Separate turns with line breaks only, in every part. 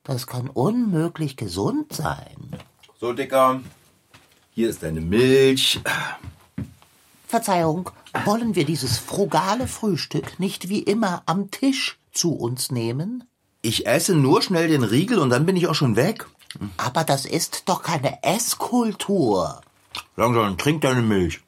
Das kann unmöglich gesund sein.
So, Dicker, hier ist deine Milch.
Verzeihung, wollen wir dieses frugale Frühstück nicht wie immer am Tisch zu uns nehmen?
Ich esse nur schnell den Riegel und dann bin ich auch schon weg.
Aber das ist doch keine Esskultur.
Langsam, trink deine Milch.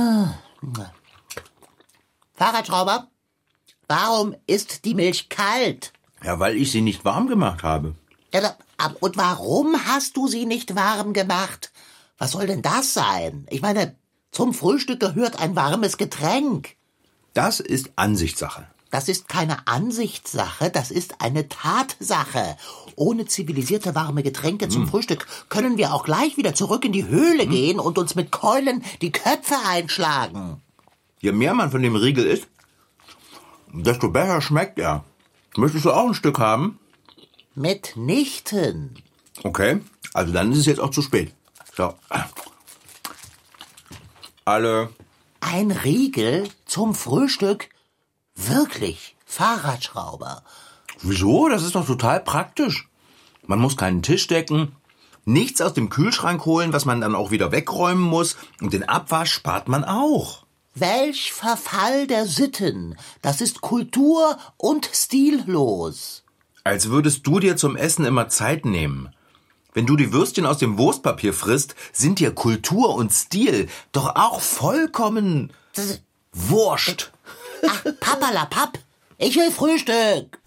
Fahrradschrauber, warum ist die Milch kalt?
Ja, weil ich sie nicht warm gemacht habe.
Ja, und warum hast du sie nicht warm gemacht? Was soll denn das sein? Ich meine, zum Frühstück gehört ein warmes Getränk.
Das ist Ansichtssache.
Das ist keine Ansichtssache, das ist eine Tatsache. Ohne zivilisierte warme Getränke zum Frühstück können wir auch gleich wieder zurück in die Höhle gehen und uns mit Keulen die Köpfe einschlagen.
Je mehr man von dem Riegel isst, desto besser schmeckt er. Möchtest du auch ein Stück haben?
Mitnichten.
Okay, also dann ist es jetzt auch zu spät. So. Alle.
Ein Riegel zum Frühstück? Wirklich, Fahrradschrauber.
Wieso? Das ist doch total praktisch. Man muss keinen Tisch decken, nichts aus dem Kühlschrank holen, was man dann auch wieder wegräumen muss. Und den Abwasch spart man auch.
Welch Verfall der Sitten. Das ist kultur- und stillos.
Als würdest du dir zum Essen immer Zeit nehmen. Wenn du die Würstchen aus dem Wurstpapier frisst, sind dir Kultur und Stil doch auch vollkommen wurscht.
Ach, Papperlapapp, ich will Frühstück.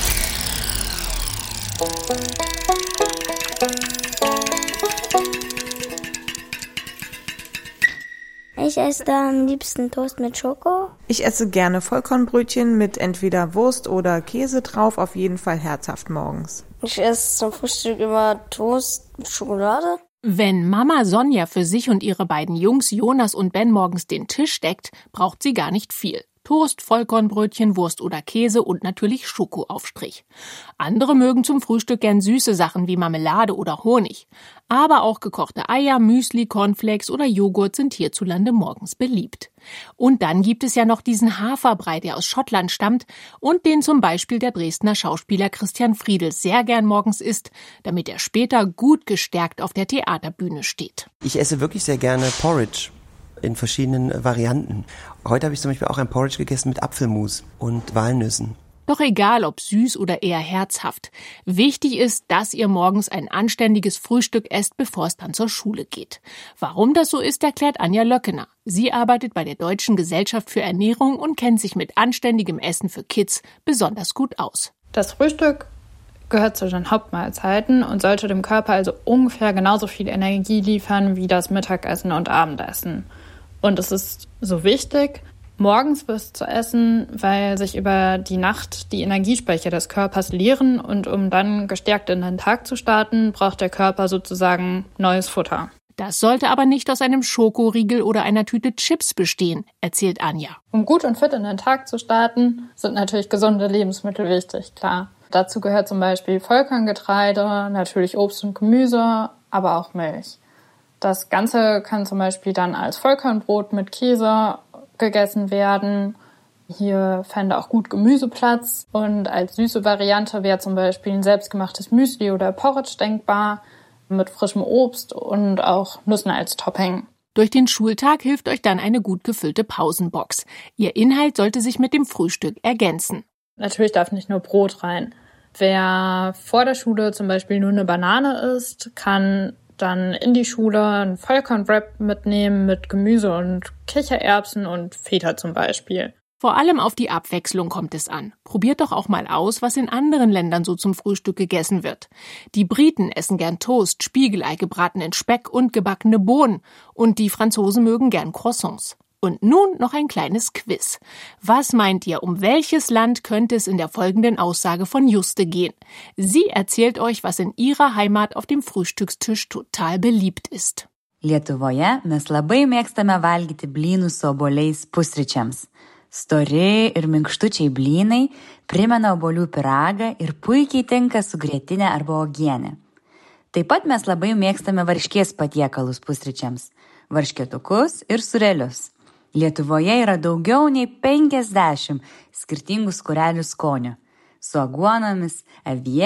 Ich esse da am liebsten Toast mit Schoko.
Ich esse gerne Vollkornbrötchen mit entweder Wurst oder Käse drauf, auf jeden Fall herzhaft morgens.
Ich esse zum Frühstück immer Toast mit Schokolade.
Wenn Mama Sonja für sich und ihre beiden Jungs Jonas und Ben morgens den Tisch deckt, braucht sie gar nicht viel. Toast, Vollkornbrötchen, Wurst oder Käse und natürlich Schokoaufstrich. Andere mögen zum Frühstück gern süße Sachen wie Marmelade oder Honig. Aber auch gekochte Eier, Müsli, Cornflakes oder Joghurt sind hierzulande morgens beliebt. Und dann gibt es ja noch diesen Haferbrei, der aus Schottland stammt und den zum Beispiel der Dresdner Schauspieler Christian Friedel sehr gern morgens isst, damit er später gut gestärkt auf der Theaterbühne steht.
Ich esse wirklich sehr gerne Porridge in verschiedenen Varianten. Heute habe ich zum Beispiel auch ein Porridge gegessen mit Apfelmus und Walnüssen.
Doch egal, ob süß oder eher herzhaft. Wichtig ist, dass ihr morgens ein anständiges Frühstück esst, bevor es dann zur Schule geht. Warum das so ist, erklärt Anja Löckener. Sie arbeitet bei der Deutschen Gesellschaft für Ernährung und kennt sich mit anständigem Essen für Kids besonders gut aus.
Das Frühstück gehört zu den Hauptmahlzeiten und sollte dem Körper also ungefähr genauso viel Energie liefern wie das Mittagessen und Abendessen. Und es ist so wichtig, morgens was zu essen, weil sich über die Nacht die Energiespeicher des Körpers leeren und um dann gestärkt in den Tag zu starten, braucht der Körper sozusagen neues Futter.
Das sollte aber nicht aus einem Schokoriegel oder einer Tüte Chips bestehen, erzählt Anja.
Um gut und fit in den Tag zu starten, sind natürlich gesunde Lebensmittel wichtig, klar. Dazu gehört zum Beispiel Vollkorngetreide, natürlich Obst und Gemüse, aber auch Milch. Das Ganze kann zum Beispiel dann als Vollkornbrot mit Käse gegessen werden. Hier fände auch gut Gemüse Platz. Und als süße Variante wäre zum Beispiel ein selbstgemachtes Müsli oder Porridge denkbar, mit frischem Obst und auch Nüssen als Topping.
Durch den Schultag hilft euch dann eine gut gefüllte Pausenbox. Ihr Inhalt sollte sich mit dem Frühstück ergänzen.
Natürlich darf nicht nur Brot rein. Wer vor der Schule zum Beispiel nur eine Banane isst, kann dann in die Schule einen Vollkornwrap mitnehmen mit Gemüse und Kichererbsen und Feta zum Beispiel.
Vor allem auf die Abwechslung kommt es an. Probiert doch auch mal aus, was in anderen Ländern so zum Frühstück gegessen wird. Die Briten essen gern Toast, Spiegelei, gebratenen Speck und gebackene Bohnen. Und die Franzosen mögen gern Croissants. Und nun noch ein kleines Quiz. Was meint ihr, um welches Land könnte es in der folgenden Aussage von Juste gehen? Sie erzählt euch, was in ihrer Heimat auf dem Frühstückstisch total beliebt ist.
Lietuvoje mes labai mėgstame valgyti blynus su obuoliais pusryčiams. Stori ir minkštučiai blynai primena obuolių pyragą ir puikiai tinka su grietinė arba uogienė. Taip pat mes labai mėgstame varškės patiekalus pusryčiams, varškėtukus ir sūrelius. Lietuvoje yra daugiau nei 50 skirtingų sūrelių skonio, su aguonomis, avietėmis,